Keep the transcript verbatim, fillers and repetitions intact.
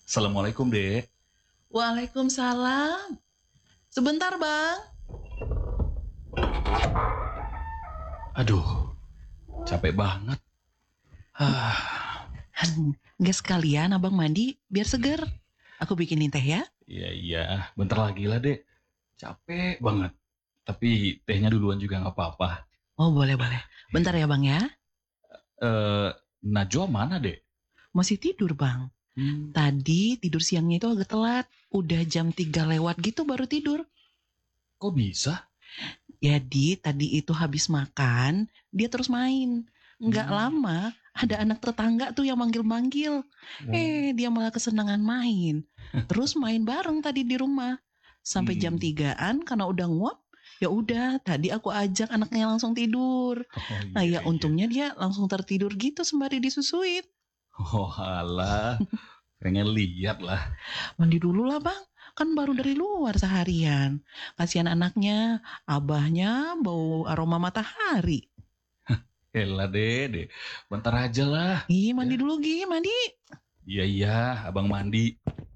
Assalamualaikum, Dek. Waalaikumsalam. Sebentar, Bang. Aduh, capek banget. Ah, Han, nggak sekalian abang mandi biar seger. Aku bikinin teh ya. iya iya, bentar lagi lah, Dek. Capek banget. Tapi tehnya duluan juga nggak apa-apa. Oh boleh boleh. Bentar Iya. ya bang ya. Eh, Najwa mana, Dek? Masih tidur bang. Hmm, Tadi tidur siangnya itu agak telat. Udah jam tiga lewat gitu baru tidur. kok bisa? Jadi tadi itu habis makan, dia terus main. Nggak Hmm, lama, ada anak tetangga tuh yang manggil-manggil. oh, Eh, dia malah kesenangan main. Terus main bareng tadi di rumah. Sampai jam hmm. tigaan karena udah nguap, ya udah tadi aku ajak anaknya langsung tidur. Oh Nah iya ya iya. untungnya dia langsung tertidur gitu sembari disusuin. Oh alah, pengen lihat lah. Mandi dulu lah bang, kan baru dari luar seharian. Kasihan anaknya, abahnya bau aroma matahari. Elah, Dek, Dek. Bentar aja lah. Ih, mandi Ya, dulu Gi, mandi. iya iya, Abang mandi.